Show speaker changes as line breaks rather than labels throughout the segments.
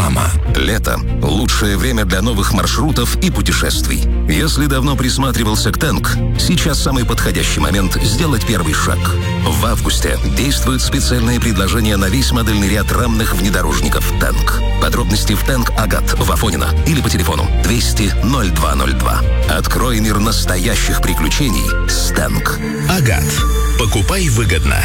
Реклама.
Лето – лучшее время для новых маршрутов и путешествий. Если давно присматривался к ТЭНК, сейчас самый подходящий момент сделать первый шаг. В августе действуют специальные предложения на весь модельный ряд рамных внедорожников ТЭНК. Подробности в ТЭНК Агат в Афонино или по телефону 200-0202. Открой мир настоящих приключений с ТЭНК.
Агат. Покупай выгодно.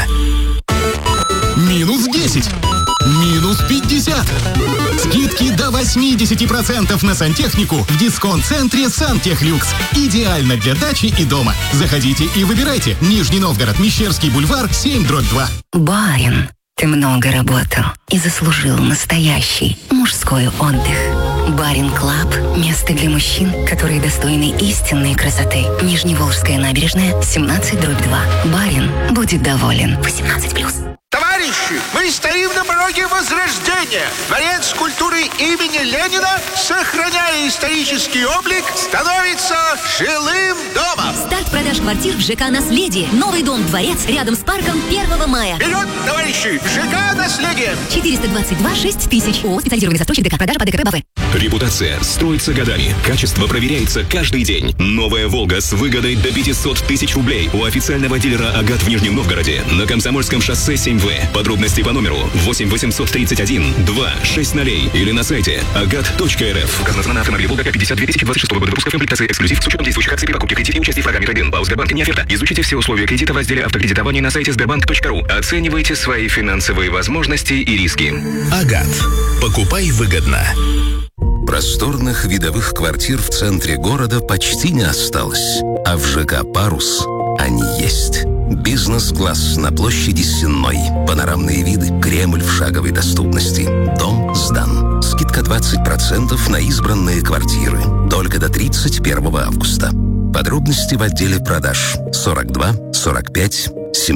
Минус 10. Минус 50. Скидки до 80% на сантехнику в дисконт-центре «Сантехлюкс». Идеально для дачи и дома. Заходите и выбирайте. Нижний Новгород, Мещерский бульвар, 7/2.
Барин, ты много работал и заслужил настоящий мужской отдых. Барин Клаб – место для мужчин, которые достойны истинной красоты. Нижневолжская набережная, 17/2. Барин будет доволен. 18+.
Товарищи, мы стоим на пороге Возрождения. Дворец культуры имени Ленина, сохраняя исторический облик, становится жилым домом.
Старт продаж квартир в ЖК «Наследие». Новый дом-дворец рядом с парком 1 мая.
Вперед, товарищи! ЖК «Наследие».
422 6000. ООО «Специализированный застройщик ДК. Продажа по ДКП БАВ».
Репутация строится годами. Качество проверяется каждый день. Новая «Волга» с выгодой до 500 тысяч рублей у официального дилера «Агат» в Нижнем Новгороде на Комсомольском шоссе 7В. Подробности по номеру 8 831 260 или на сайте agat.rf. Указана цена на автомобиль «Волга» 52 2026 года выпуска. Комплектация эксклюзив с учетом действующих акций при покупке в кредите и участии в программе «Трейд-ин». БАУ «Сбербанк» не оферта. Изучите все условия кредита в разделе «Автокредитование» на сайте sberbank.ru. Оценивайте свои финансовые возможности и риски.
Агат. Покупай выгодно.
Просторных видовых квартир в центре города почти не осталось, а в ЖК «Парус» они есть. Бизнес-класс на площади Сенной. Панорамные виды, Кремль в шаговой доступности. Дом сдан. Скидка 20% на избранные квартиры. Только до 31 августа. Подробности в отделе продаж 42 45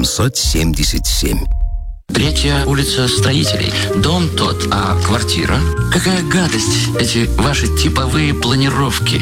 777.
3-я улица Строителей. Дом тот, а квартира? Какая гадость, эти ваши типовые планировки.